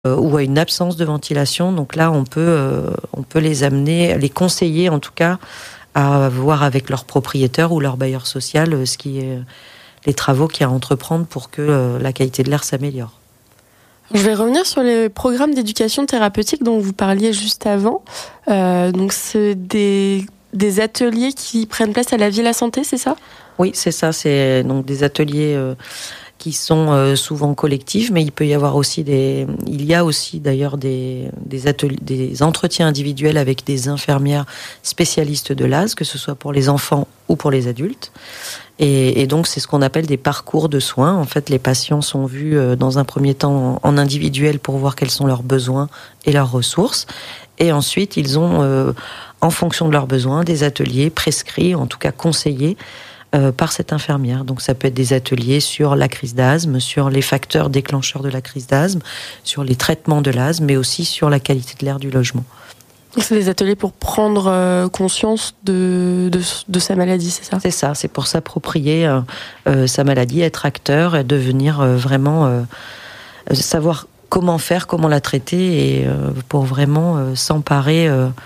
ou à une absence de ventilation. Donc là, on peut les amener, les conseiller en tout cas, à voir avec leur propriétaire ou leur bailleur social ce qui est les travaux qu'il y a à entreprendre pour que la qualité de l'air s'améliore. Je vais revenir sur les programmes d'éducation thérapeutique dont vous parliez juste avant. Donc c'est des ateliers qui prennent place à la Villa Santé, c'est ça ? Oui, c'est ça. C'est donc des ateliers qui sont souvent collectifs, mais il y a aussi d'ailleurs des ateliers, des entretiens individuels avec des infirmières spécialistes de l'asthme, que ce soit pour les enfants ou pour les adultes. Et donc c'est ce qu'on appelle des parcours de soins. En fait, les patients sont vus dans un premier temps en individuel pour voir quels sont leurs besoins et leurs ressources. Et ensuite, ils ont, en fonction de leurs besoins, des ateliers prescrits, en tout cas conseillés, par cette infirmière. Donc ça peut être des ateliers sur la crise d'asthme, sur les facteurs déclencheurs de la crise d'asthme, sur les traitements de l'asthme, mais aussi sur la qualité de l'air du logement. C'est des ateliers pour prendre conscience de sa maladie, c'est ça ? C'est ça, c'est pour s'approprier sa maladie, être acteur et devenir vraiment savoir comment faire, comment la traiter et pour vraiment s'emparer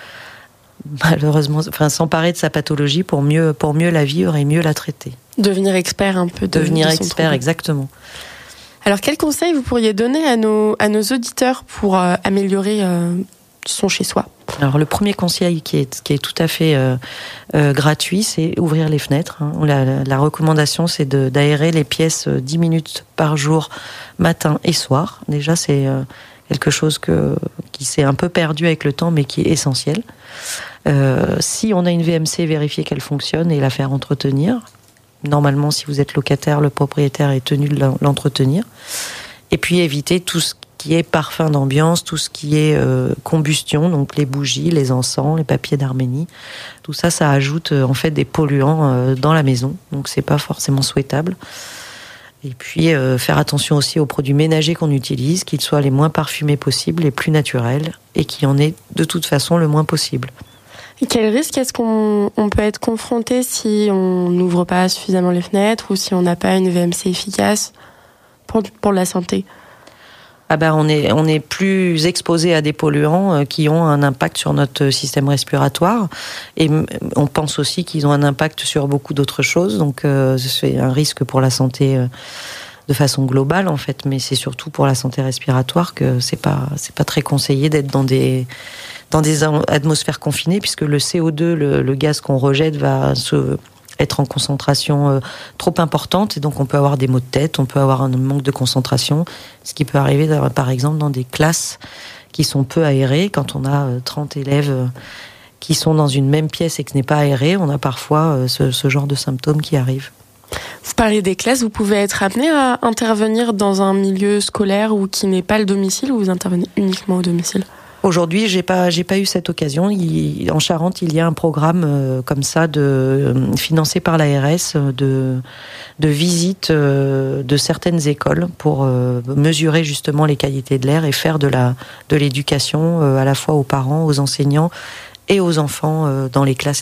s'emparer de sa pathologie pour mieux la vivre et mieux la traiter. Devenir expert un peu. Devenir expert, exactement. Alors, quels conseils vous pourriez donner à nos auditeurs pour améliorer son chez-soi ? Alors, le premier conseil qui est tout à fait gratuit, c'est ouvrir les fenêtres. La recommandation, c'est d'aérer les pièces 10 minutes par jour, matin et soir. Déjà, c'est quelque chose qui s'est un peu perdu avec le temps, mais qui est essentiel. Si on a une VMC, vérifier qu'elle fonctionne et la faire entretenir. Normalement, si vous êtes locataire, le propriétaire est tenu de l'entretenir. Et puis éviter tout ce qui est parfum d'ambiance, tout ce qui est combustion, donc les bougies, les encens, les papiers d'Arménie. Tout ça, ça ajoute en fait des polluants dans la maison, donc c'est pas forcément souhaitable. Et puis faire attention aussi aux produits ménagers qu'on utilise, qu'ils soient les moins parfumés possibles, les plus naturels, et qu'il y en ait de toute façon le moins possible. Et quel risque est-ce qu'on peut être confronté si on n'ouvre pas suffisamment les fenêtres ou si on n'a pas une VMC efficace pour la santé ? On est plus exposé à des polluants qui ont un impact sur notre système respiratoire, et on pense aussi qu'ils ont un impact sur beaucoup d'autres choses, donc c'est un risque pour la santé de façon globale en fait, mais c'est surtout pour la santé respiratoire que c'est pas très conseillé d'être dans des atmosphères confinées, puisque le CO2, le gaz qu'on rejette va être en concentration trop importante, et donc on peut avoir des maux de tête, on peut avoir un manque de concentration, ce qui peut arriver par exemple dans des classes qui sont peu aérées. Quand on a 30 élèves qui sont dans une même pièce et que ce n'est pas aéré, on a parfois ce genre de symptômes qui arrivent. Vous parlez des classes, vous pouvez être amené à intervenir dans un milieu scolaire ou qui n'est pas le domicile, ou vous intervenez uniquement au domicile ? Aujourd'hui, j'ai pas eu cette occasion. En Charente, il y a un programme comme ça financé par l'ARS de visite de certaines écoles pour mesurer justement les qualités de l'air et faire de l'éducation à la fois aux parents, aux enseignants et aux enfants dans les classes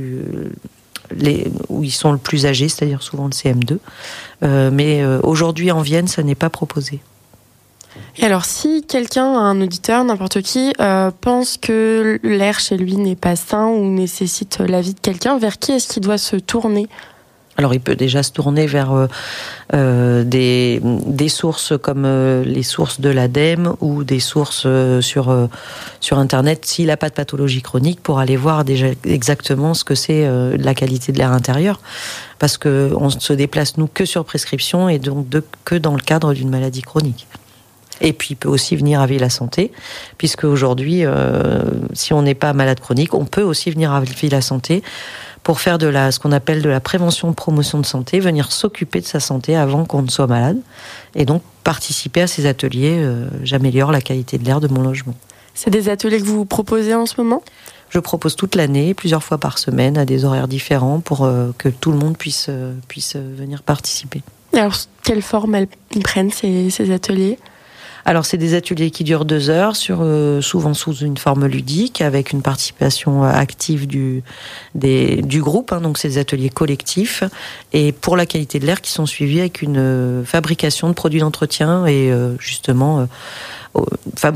où ils sont le plus âgés, c'est-à-dire souvent le CM2. Mais aujourd'hui en Vienne, ça n'est pas proposé. Et alors, si quelqu'un, un auditeur, n'importe qui, pense que l'air chez lui n'est pas sain ou nécessite l'avis de quelqu'un, vers qui est-ce qu'il doit se tourner ? Alors, il peut déjà se tourner vers des sources comme les sources de l'ADEME ou des sources sur Internet, s'il n'a pas de pathologie chronique, pour aller voir déjà exactement ce que c'est la qualité de l'air intérieur. Parce qu'on se déplace, nous, que sur prescription et donc que dans le cadre d'une maladie chronique. Et puis, il peut aussi venir à Villa Santé, puisque aujourd'hui, si on n'est pas malade chronique, on peut aussi venir à Villa Santé pour faire ce qu'on appelle de la prévention, promotion de santé, venir s'occuper de sa santé avant qu'on ne soit malade, et donc participer à ces ateliers. J'améliore la qualité de l'air de mon logement. C'est des ateliers que vous proposez en ce moment ? Je propose toute l'année, plusieurs fois par semaine, à des horaires différents, pour que tout le monde puisse venir participer. Alors, quelle forme ils prennent, ces ateliers ? Alors, c'est des ateliers qui durent 2 heures, souvent sous une forme ludique, avec une participation active du groupe. Donc, c'est des ateliers collectifs. Et pour la qualité de l'air, qui sont suivis avec une fabrication de produits d'entretien et justement